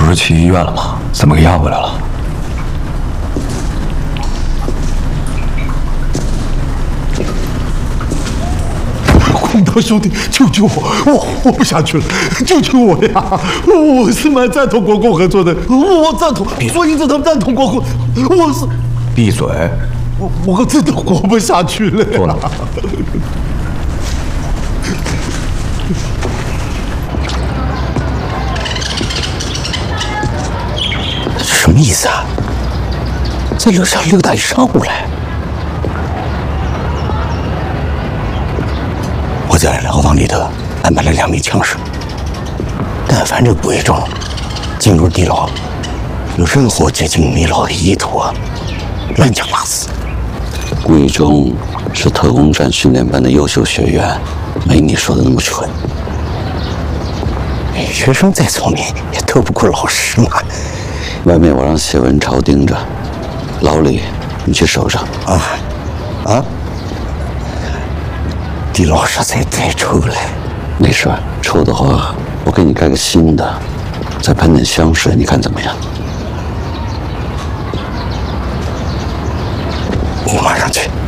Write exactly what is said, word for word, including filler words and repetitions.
是去医院了吗？怎么给押回来了？ 公道兄弟，救救我！我活不下去了，救救我呀！我是蛮赞同国共合作的，我赞同，我一直都赞同国共，我是。 闭嘴！ 我我真的活不下去了。 坐了。 什么意思啊？在楼下溜达一上午了。我在牢房里头安排了两名枪手，但凡这鬼中进入地牢，有任何接近米老的意图，乱枪打死。 鬼中是特工站训练班的优秀学员，没你说的那么蠢。 学生再聪明，也斗不过老师嘛。 外面我让谢文超盯着，牢里你去守着。 啊啊！地牢实在太臭了。 没事，臭的话我给你盖个新的，再喷点香水，你看怎么样？ 我马上去。